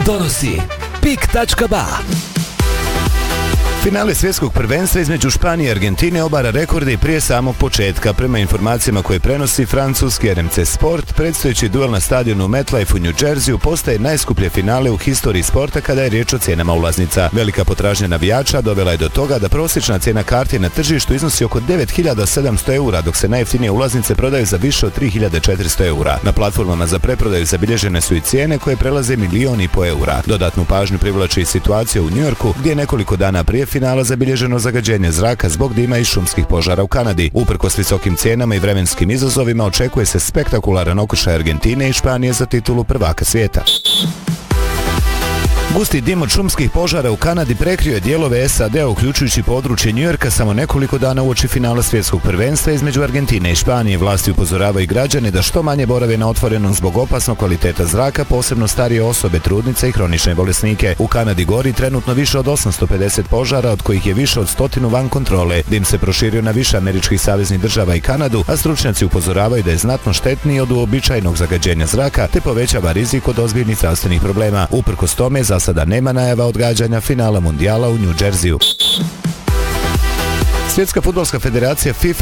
donosi PIK.ba. Finale svjetskog prvenstva između Španije i Argentine obara rekorde i prije samog početka. Prema informacijama koje prenosi francuski RMC Sport, predstojeći duel na stadionu MetLife u New Jerseyu postaje najskuplje finale u historiji sporta kada je riječ o cijenama ulaznica. Velika potražnja navijača dovela je do toga da prosječna cijena karti na tržištu iznosi oko 9.700 eura, dok se najjeftinije ulaznice prodaju za više od 3.400 eura. Na platformama za preprodaju zabilježene su i cijene koje prelaze 1,5 miliona eura. Dodatnu pažnju privlači i situacija u New Yorku, gdje je nekoliko dana prije finala zabilježeno zagađenje zraka zbog dima i šumskih požara u Kanadi. Uprkos visokim cijenama i vremenskim izazovima očekuje se spektakularan okršaj Argentine i Španije za titulu prvaka svijeta. Gusti dim od šumskih požara u Kanadi prekrio je dijelove SAD-a, uključujući područje Njujorka, samo nekoliko dana uoči finala svjetskog prvenstva između Argentine i Španije. Vlasti upozoravaju građane da što manje borave na otvorenom zbog opasnog kvaliteta zraka, posebno starije osobe, trudnice i hronične bolesnike. U Kanadi gori trenutno više od 850 požara, od kojih je više od 100 van kontrole. Dim se proširio na više američkih saveznih država i Kanadu, a stručnjaci upozoravaju da je znatno štetniji od uobičajenog zagađenja zraka, te povećava rizik od ozbiljnih zdravstvenih problema. Uprkos tome, za sada nema najava odgađanja finala mundijala u New Jerseyu. Svjetska fudbalska federacija FIFA